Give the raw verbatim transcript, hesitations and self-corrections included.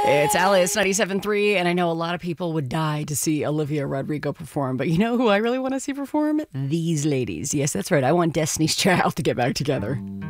It's Alice ninety-seven point three, and I know a lot of people would die to see Olivia Rodrigo perform, but you know who I really want to see perform? These ladies. Yes, that's right. I want Destiny's Child to get back together.